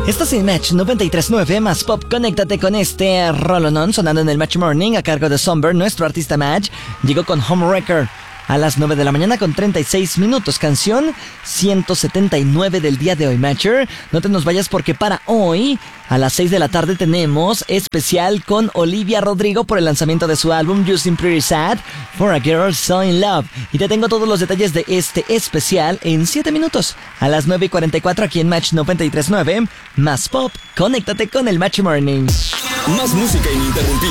Estás en Match 93.9 más Pop. Conéctate con este rolonón sonando en el Match Morning a cargo de Somber. Nuestro artista Match llegó con Homewrecker a las 9 de la mañana con 36 minutos. Canción 179 del día de hoy, Matcher. No te nos vayas porque para hoy a las 6 de la tarde tenemos especial con Olivia Rodrigo por el lanzamiento de su álbum Using Pretty Sad for a Girl So In Love. Y te tengo todos los detalles de este especial en 7 minutos. A las 9:44 aquí en Match 93.9 más Pop. Conéctate con el Match Morning. Más música ininterrumpida.